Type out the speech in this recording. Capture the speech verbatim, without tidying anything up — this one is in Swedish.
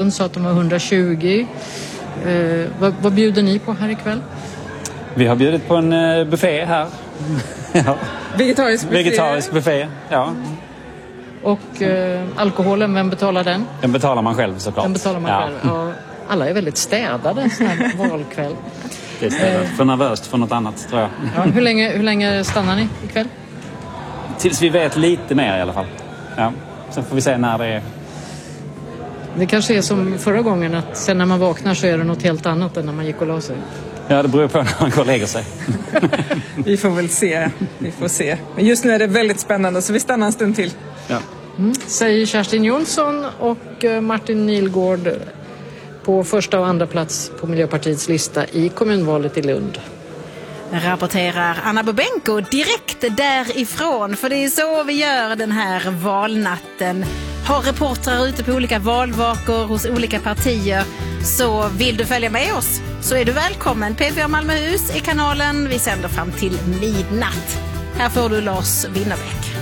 Lund sa att de var hundratjugo. Eh, vad, vad bjuder ni på här ikväll? Vi har bjudit på en uh, buffé här. Ja. Vegetarisk buffé. Vegetarisk buffé, ja. Och eh, alkoholen, vem betalar den? Den betalar man själv såklart. Den betalar man ja. själv. Ja, alla är väldigt städade sån här valkväll. Det är städat. För nervöst för något annat, tror jag. Ja, hur, länge, hur länge stannar ni ikväll? Tills vi vet lite mer i alla fall. Ja. Sen får vi se när det är. Det kanske är som förra gången, att sen när man vaknar så är det något helt annat än när man gick och la sig. Ja, det beror på när man går och lägger sig. Vi får väl se. Vi får se. Men just nu är det väldigt spännande, så vi stannar en stund till. Ja. Mm. Säger Kerstin Jonsson och Martin Nilgård på första och andra plats på Miljöpartiets lista i kommunvalet i Lund. Rapporterar Anna Bobenko direkt därifrån, för det är så vi gör den här valnatten. Har reportrar ute på olika valvakor hos olika partier. Så vill du följa med oss så är du välkommen. P fyra Malmöhus i kanalen. Vi sänder fram till midnatt. Här får du Lars Winnerbäck.